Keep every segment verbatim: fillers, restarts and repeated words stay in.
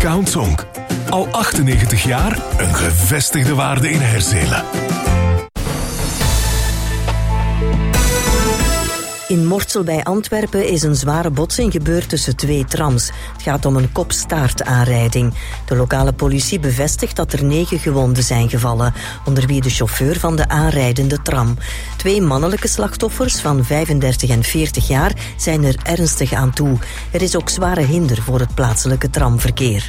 Discount Al achtennegentig jaar een gevestigde waarde in Herzelen. In Mortsel bij Antwerpen is een zware botsing gebeurd tussen twee trams. Het gaat om een kop-staart-aanrijding. De lokale politie bevestigt dat er negen gewonden zijn gevallen, onder wie de chauffeur van de aanrijdende tram. Twee mannelijke slachtoffers van vijfendertig en veertig jaar zijn er ernstig aan toe. Er is ook zware hinder voor het plaatselijke tramverkeer.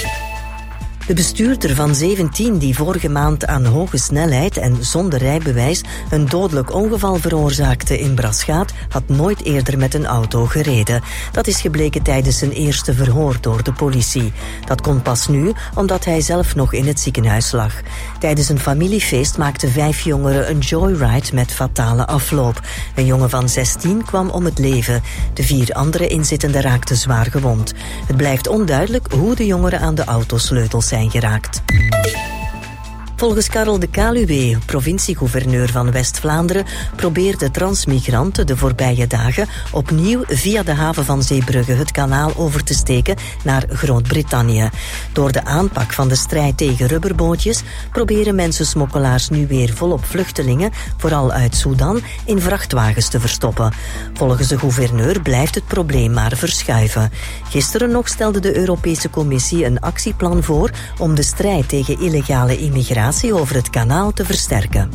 De bestuurder van zeventien die vorige maand aan hoge snelheid en zonder rijbewijs een dodelijk ongeval veroorzaakte in Braschaat had nooit eerder met een auto gereden. Dat is gebleken tijdens zijn eerste verhoor door de politie. Dat kon pas nu, omdat hij zelf nog in het ziekenhuis lag. Tijdens een familiefeest maakten vijf jongeren een joyride met fatale afloop. Een jongen van zestien kwam om het leven. De vier andere inzittenden raakten zwaar gewond. Het blijft onduidelijk hoe de jongeren aan de autosleutels zijn geraakt. Volgens Karel de Kaluwe, provinciegouverneur van West-Vlaanderen, probeerden transmigranten de voorbije dagen opnieuw via de haven van Zeebrugge het kanaal over te steken naar Groot-Brittannië. Door de aanpak van de strijd tegen rubberbootjes proberen mensensmokkelaars nu weer volop vluchtelingen, vooral uit Sudan, in vrachtwagens te verstoppen. Volgens de gouverneur blijft het probleem maar verschuiven. Gisteren nog stelde de Europese Commissie een actieplan voor om de strijd tegen illegale immigratie over het kanaal te versterken.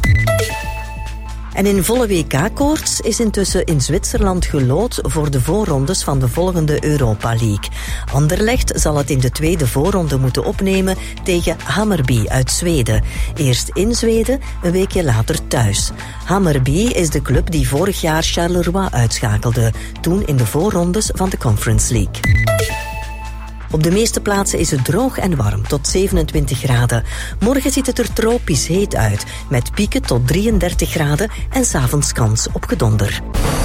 En in volle W K-koorts is intussen in Zwitserland gelood voor de voorrondes van de volgende Europa League. Anderlecht zal het in de tweede voorronde moeten opnemen tegen Hammarby uit Zweden. Eerst in Zweden, een weekje later thuis. Hammarby is de club die vorig jaar Charleroi uitschakelde, toen in de voorrondes van de Conference League. Op de meeste plaatsen is het droog en warm, tot zevenentwintig graden. Morgen ziet het er tropisch heet uit, met pieken tot drieëndertig graden en 's avonds kans op gedonder.